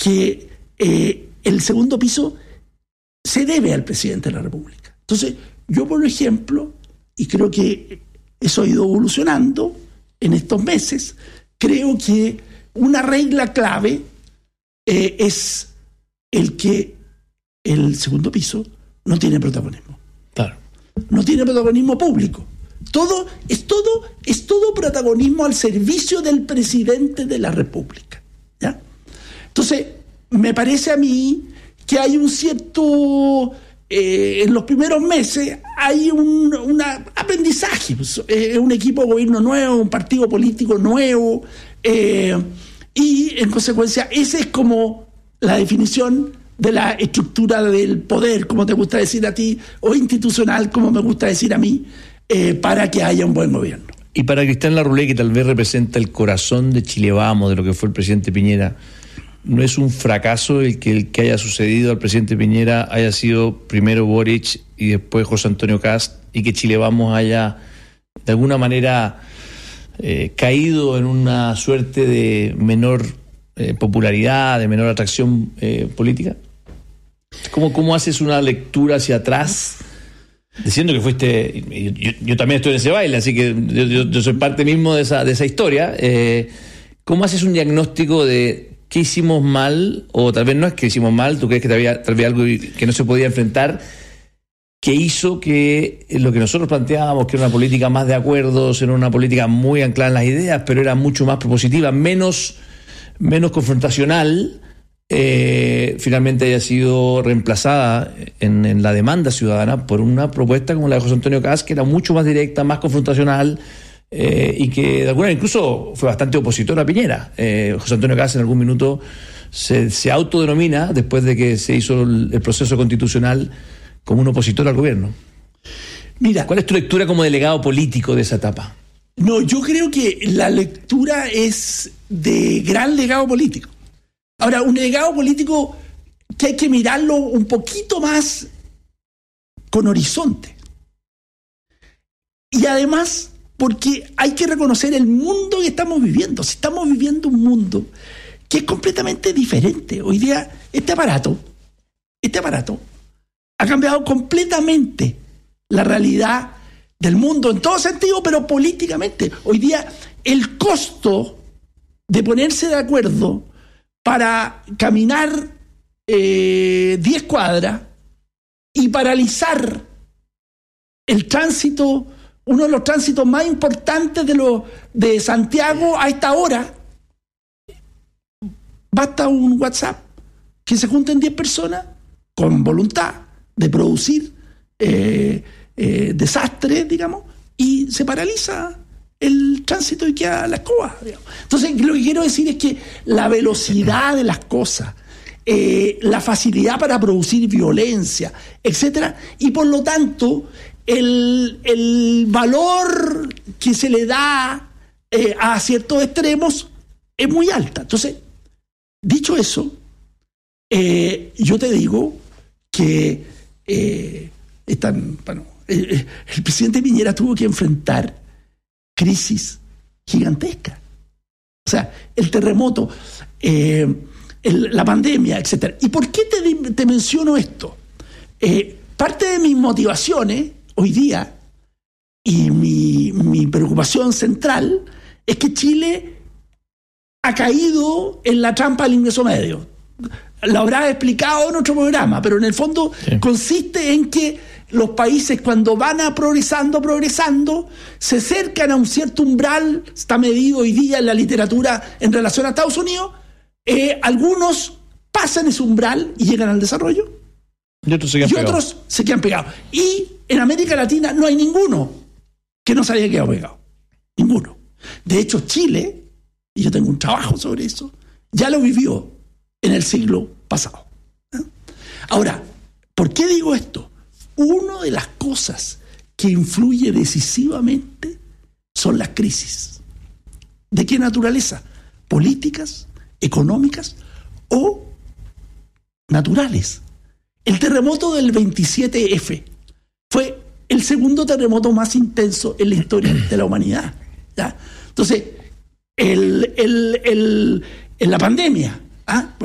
que el segundo piso se debe al presidente de la República. Entonces, yo, por ejemplo, y creo que eso ha ido evolucionando en estos meses, creo que una regla clave es el que el segundo piso no tiene protagonismo. Claro. No tiene protagonismo público. Todo es protagonismo al servicio del presidente de la República, ¿ya? Entonces, me parece a mí que hay un cierto... en los primeros meses hay un aprendizaje. Un equipo de gobierno nuevo, un partido político nuevo, y en consecuencia esa es como la definición de la estructura del poder, como te gusta decir a ti, o institucional, como me gusta decir a mí, para que haya un buen gobierno. Y para Cristian Larroulé, que tal vez representa el corazón de Chile Vamos, de lo que fue el presidente Piñera, ¿no es un fracaso el que haya sucedido al presidente Piñera haya sido primero Boric y después José Antonio Kast, y que Chile Vamos haya de alguna manera caído en una suerte de menor popularidad, de menor atracción política? ¿Cómo haces una lectura hacia atrás? Diciendo que fuiste... Yo también estoy en ese baile, así que yo soy parte mismo de esa historia. ¿Cómo haces un diagnóstico de qué hicimos mal, o tal vez no es que hicimos mal, tú crees que tal vez algo que no se podía enfrentar, que hizo que lo que nosotros planteábamos, que era una política más de acuerdos, era una política muy anclada en las ideas, pero era mucho más propositiva, menos confrontacional, finalmente haya sido reemplazada en la demanda ciudadana por una propuesta como la de José Antonio Kast, que era mucho más directa, más confrontacional, y que de alguna manera incluso fue bastante opositor a Piñera. José Antonio Kast en algún minuto se autodenomina, después de que se hizo el proceso constitucional, como un opositor al gobierno. Mira, ¿cuál es tu lectura como delegado político de esa etapa? No, yo creo que la lectura es de gran legado político. Ahora, un legado político que hay que mirarlo un poquito más con horizonte. Y además, porque hay que reconocer el mundo que estamos viviendo. Si estamos viviendo un mundo que es completamente diferente. Hoy día, este aparato ha cambiado completamente la realidad del mundo en todo sentido, pero políticamente. Hoy día, el costo de ponerse de acuerdo para caminar 10 cuadras y paralizar el tránsito, uno de los tránsitos más importantes de Santiago a esta hora, basta un WhatsApp, que se junten 10 personas con voluntad de producir desastres, digamos, y se paraliza el tránsito y queda la escoba, digamos. Entonces, lo que quiero decir es que la velocidad de las cosas, la facilidad para producir violencia, etcétera, y por lo tanto el valor que se le da a ciertos extremos es muy alta. Entonces, dicho eso, yo te digo que el presidente Piñera tuvo que enfrentar crisis gigantescas. O sea, el terremoto, la pandemia, etcétera. ¿Y por qué te menciono esto? Parte de mis motivaciones hoy día y mi preocupación central es que Chile ha caído en la trampa del ingreso medio. Lo habrá explicado en otro programa, pero en el fondo sí. Consiste en que los países, cuando van progresando, se acercan a un cierto umbral, está medido hoy día en la literatura en relación a Estados Unidos, algunos pasan ese umbral y llegan al desarrollo, y otros se quedan pegados. Y en América Latina no hay ninguno que no se haya quedado pegado. Ninguno. De hecho, Chile, y yo tengo un trabajo sobre eso, ya lo vivió en el siglo pasado. Ahora, ¿por qué digo esto? Una de las cosas que influye decisivamente son las crisis. ¿De qué naturaleza? Políticas, económicas o naturales. El terremoto del 27F fue el segundo terremoto más intenso en la historia de la humanidad, ¿ya? Entonces, en la pandemia,